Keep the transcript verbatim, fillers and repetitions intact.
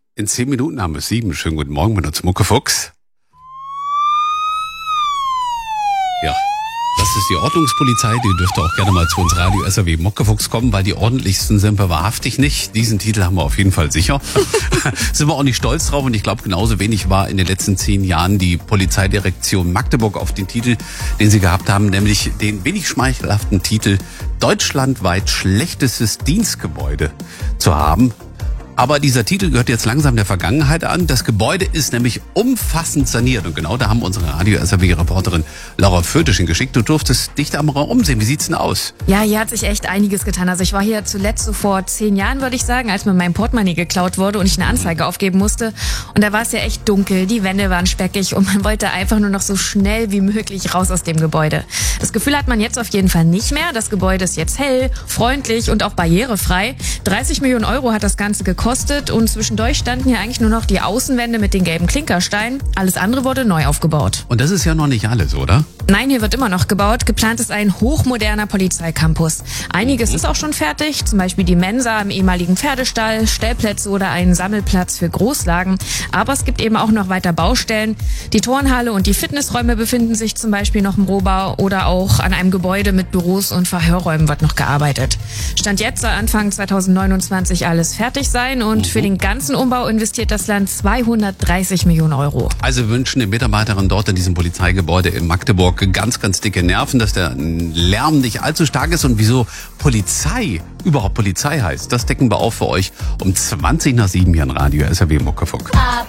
In zehn Minuten haben wir es sieben. Schönen guten Morgen mit uns Muckefuchs. Ja, das ist die Ordnungspolizei. Die dürfte auch gerne mal zu uns Radio S R W Muckefuchs kommen, weil die ordentlichsten sind wir wahrhaftig nicht. Diesen Titel haben wir auf jeden Fall sicher. Sind wir auch nicht stolz drauf und ich glaube, genauso wenig war in den letzten zehn Jahren die Polizeidirektion Magdeburg auf den Titel, den sie gehabt haben, nämlich den wenig schmeichelhaften Titel deutschlandweit schlechtestes Dienstgebäude zu haben. Aber dieser Titel gehört jetzt langsam der Vergangenheit an. Das Gebäude ist nämlich umfassend saniert. Und genau da haben unsere Radio S R W-Reporterin Laura Fötisch geschickt. Du durftest dich da mal umsehen. Wie sieht's denn aus? Ja, hier hat sich echt einiges getan. Also ich war hier zuletzt so vor zehn Jahren, würde ich sagen, als mir mein Portemonnaie geklaut wurde und ich eine Anzeige aufgeben musste. Und da war es ja echt dunkel, die Wände waren speckig und man wollte einfach nur noch so schnell wie möglich raus aus dem Gebäude. Das Gefühl hat man jetzt auf jeden Fall nicht mehr. Das Gebäude ist jetzt hell, freundlich und auch barrierefrei. dreißig Millionen Euro hat das Ganze gekostet. Und zwischendurch standen hier eigentlich nur noch die Außenwände mit den gelben Klinkersteinen. Alles andere wurde neu aufgebaut. Und das ist ja noch nicht alles, oder? Nein, hier wird immer noch gebaut. Geplant ist ein hochmoderner Polizeicampus. Einiges ist auch schon fertig, zum Beispiel die Mensa im ehemaligen Pferdestall, Stellplätze oder einen Sammelplatz für Großlagen. Aber es gibt eben auch noch weiter Baustellen. Die Turnhalle und die Fitnessräume befinden sich zum Beispiel noch im Rohbau oder auch an einem Gebäude mit Büros und Verhörräumen wird noch gearbeitet. Stand jetzt soll Anfang zweitausendneunundzwanzig alles fertig sein und für den ganzen Umbau investiert das Land zweihundertdreißig Millionen Euro. Also wir wünschen den Mitarbeiterinnen dort in diesem Polizeigebäude in Magdeburg ganz, ganz dicke Nerven, dass der Lärm nicht allzu stark ist und wieso Polizei überhaupt Polizei heißt. Das decken wir auf für euch um zwanzig nach sieben hier in Radio S R W Muckefuck. Ab